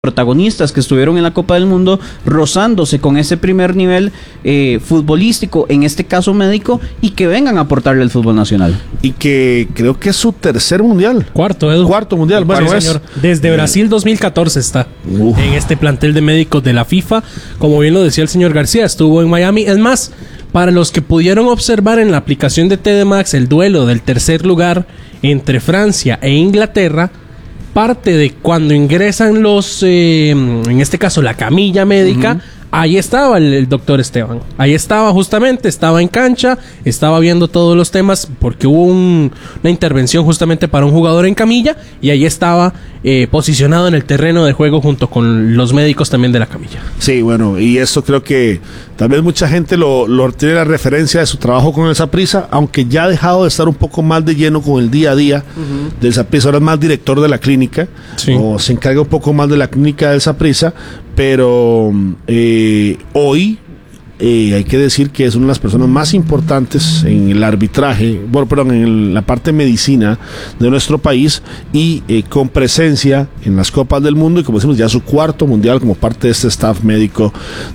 protagonistas que estuvieron en la Copa del Mundo rozándose con ese primer nivel futbolístico, en este caso médico, y que vengan a aportarle al fútbol nacional. Y que creo que es su tercer mundial. Cuarto, Edu. Cuarto mundial, bueno, sí, señor. Desde Brasil 2014 está en este plantel de médicos de la FIFA. Como bien lo decía el señor García, estuvo en Miami. Es más, para los que pudieron observar en la aplicación de TD Max el duelo del tercer lugar entre Francia e Inglaterra, parte de cuando ingresan los, en este caso la camilla médica, ahí estaba el doctor Esteban. Ahí estaba justamente, estaba en cancha, estaba viendo todos los temas porque hubo una intervención justamente para un jugador en camilla y ahí estaba posicionado en el terreno de juego junto con los médicos también de la camilla. Sí, bueno, y eso creo que tal vez mucha gente lo tiene la referencia de su trabajo con el Saprissa, aunque ya ha dejado de estar un poco más de lleno con el día a día del Saprissa. Ahora es más director de la clínica, sí, o se encarga un poco más de la clínica del Saprissa, pero hoy hay que decir que es una de las personas más importantes en el arbitraje, en la parte de medicina de nuestro país, y con presencia en las Copas del Mundo, y como decimos, ya su cuarto mundial como parte de este staff médico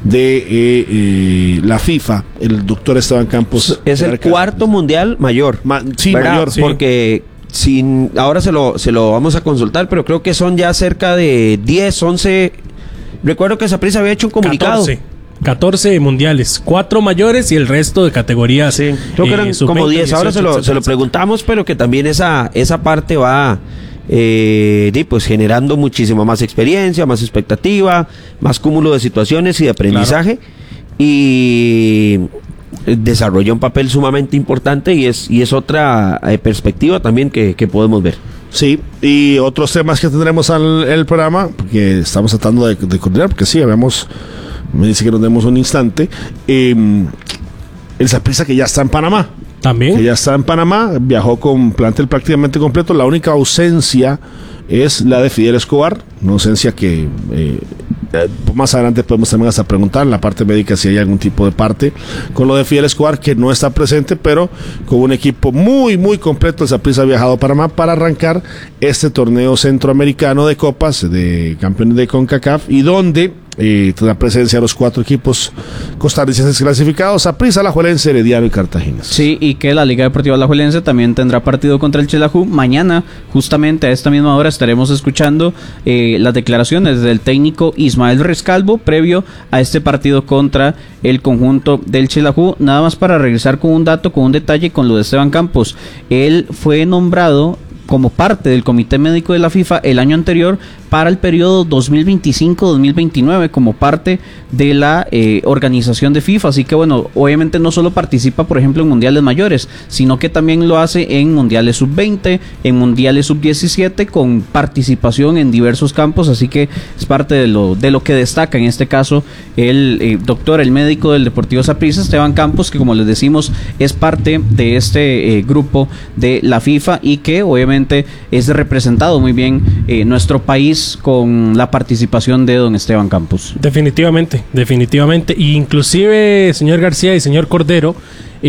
de la FIFA, el doctor Esteban Campos. Es el cuarto mundial mayor. Sí, ¿verdad? Mayor. Sí. Porque ahora se lo vamos a consultar, pero creo que son ya cerca de 10, 11... Recuerdo que Saprissa había hecho un comunicado. 14 mundiales, 4 mayores y el resto de categorías. Sí, creo que eran como 10. Ahora se lo preguntamos, pero que también esa parte va pues generando muchísima más experiencia, más expectativa, más cúmulo de situaciones y de aprendizaje. Claro. Y desarrolla un papel sumamente importante y es otra perspectiva también que podemos ver. Sí, y otros temas que tendremos en el programa, porque estamos tratando de coordinar, porque sí, me dice que nos demos un instante. El Saprissa que ya está en Panamá. También. Que ya está en Panamá, viajó con plantel prácticamente completo. La única ausencia es la de Fidel Escobar, una ausencia que más adelante podemos también hasta preguntar en la parte médica si hay algún tipo de parte con lo de Fidel Escobar, que no está presente, pero con un equipo muy muy completo. El Saprissa ha viajado a Panamá para arrancar este torneo centroamericano de copas de campeones de CONCACAF, y donde tendrá presencia los 4 equipos costarricenses clasificados: Saprissa, Alajuelense, Herediano y Cartaginés. Sí, y que la Liga Deportiva Alajuelense también tendrá partido contra el Xelajú. Mañana, justamente a esta misma hora, estaremos escuchando las declaraciones del técnico Ismael Rescalvo previo a este partido contra el conjunto del Xelajú. Nada más para regresar con un dato, con un detalle con lo de Esteban Campos. Él fue nombrado como parte del Comité Médico de la FIFA el año anterior para el periodo 2025-2029 como parte de la organización de FIFA. Así que bueno, obviamente no solo participa, por ejemplo, en mundiales mayores, sino que también lo hace en mundiales sub-20, en mundiales sub-17, con participación en diversos campos. Así que es parte de lo que destaca en este caso el doctor, el médico del Deportivo Saprissa, Esteban Campos, que como les decimos es parte de este grupo de la FIFA y que obviamente es representado muy bien nuestro país con la participación de don Esteban Campos. Definitivamente. Y inclusive, señor García y señor Cordero,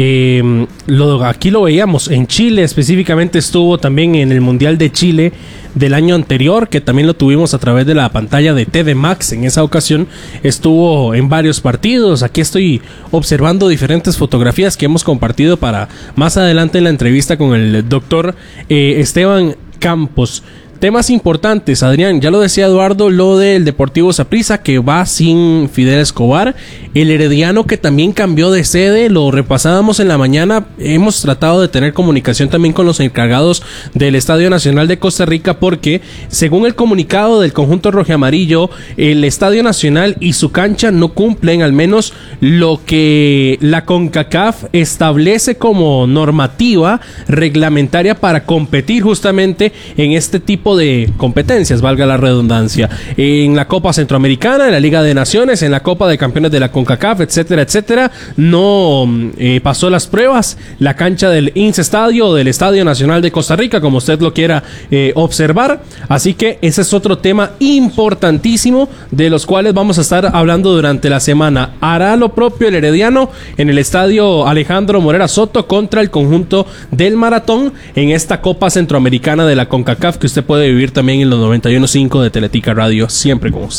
aquí lo veíamos en Chile, específicamente estuvo también en el Mundial de Chile del año anterior, que también lo tuvimos a través de la pantalla de TD Max. En esa ocasión estuvo en varios partidos. Aquí estoy observando diferentes fotografías que hemos compartido para más adelante en la entrevista con el doctor Esteban Campos. Temas importantes, Adrián, ya lo decía Eduardo, lo del Deportivo Saprissa, que va sin Fidel Escobar, el Herediano, que también cambió de sede, lo repasábamos en la mañana. Hemos tratado de tener comunicación también con los encargados del Estadio Nacional de Costa Rica, porque según el comunicado del conjunto rojiamarillo, el Estadio Nacional y su cancha no cumplen al menos lo que la CONCACAF establece como normativa reglamentaria para competir justamente en este tipo de competencias, valga la redundancia, en la Copa Centroamericana, en la Liga de Naciones, en la Copa de Campeones de la CONCACAF, etcétera, etcétera. No pasó las pruebas la cancha del INSS Estadio o del Estadio Nacional de Costa Rica, como usted lo quiera observar. Así que ese es otro tema importantísimo de los cuales vamos a estar hablando durante la semana. Hará lo propio el Herediano en el Estadio Alejandro Morera Soto contra el conjunto del Maratón en esta Copa Centroamericana de la CONCACAF, que usted puede puede vivir también en los 91.5 de Teletica Radio, siempre con usted.